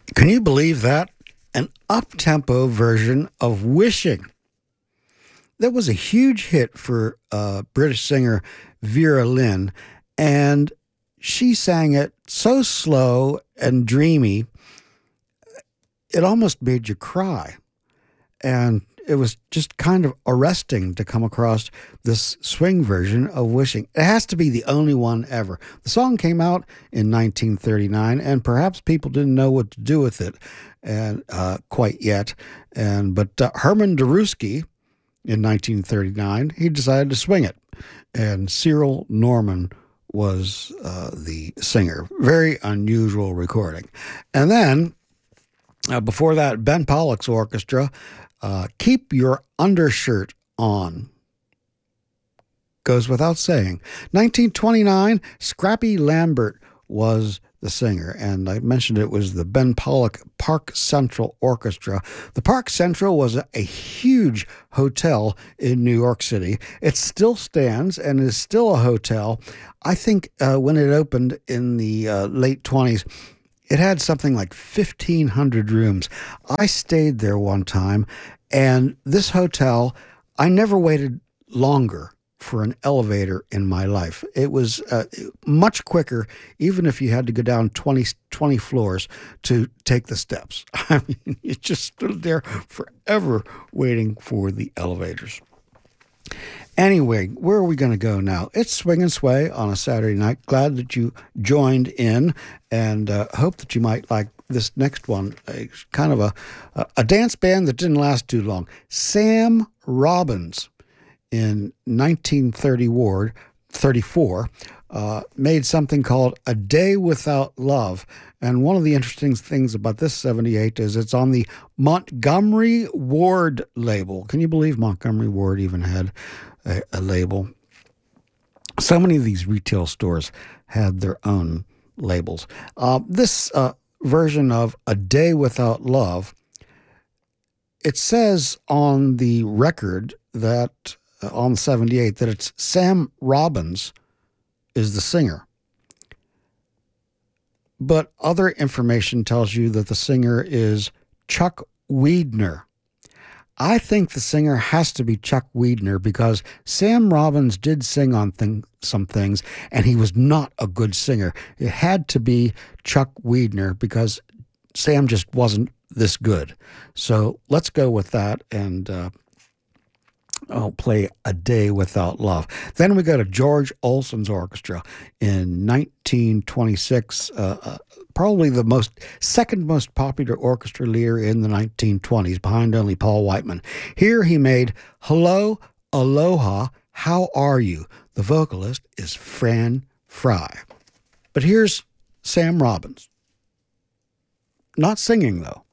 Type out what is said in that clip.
Can you believe that? An up-tempo version of Wishing. That was a huge hit for British singer Vera Lynn, and she sang it so slow and dreamy, it almost made you cry. And it was just kind of arresting to come across this swing version of Wishing. It has to be the only one ever. The song came out in 1939, and perhaps people didn't know what to do with it, and quite yet. But Herman Daruski in 1939, he decided to swing it, and Cyril Norman was the singer. Very unusual recording. And then before that, Ben Pollock's orchestra, Keep Your Undershirt On. Goes without saying. 1929, Scrappy Lambert was the singer, and I mentioned it was the Ben Pollock Park Central Orchestra. The Park Central was a huge hotel in New York City. It still stands and is still a hotel. I think when it opened in the late 20s, it had something like 1,500 rooms. I stayed there one time, and this hotel, I never waited longer for an elevator in my life. It was much quicker, even if you had to go down 20 floors to take the steps. I mean, you just stood there forever waiting for the elevators. Anyway, where are we going to go now? It's Swing and Sway on a Saturday night. Glad that you joined in, and hope that you might like this next one. Kind of a dance band that didn't last too long. Sam Robbins in 1934 made something called A Day Without Love. And one of the interesting things about this 78 is it's on the Montgomery Ward label. Can you believe Montgomery Ward even had a label? So many of these retail stores had their own labels. This version of A Day Without Love, it says on the record that on 78 that it's Sam Robbins is the singer. But other information tells you that the singer is Chuck Weidner. I think the singer has to be Chuck Weidner because Sam Robbins did sing on some things, and he was not a good singer. It had to be Chuck Weidner because Sam just wasn't this good. So let's go with that, and I'll play A Day Without Love. Then we go to George Olson's orchestra in 1926, probably the second most popular orchestra leader in the 1920s, behind only Paul Whiteman. Here he made Hello, Aloha, How Are You? The vocalist is Fran Fry. But here's Sam Robbins. Not singing, though.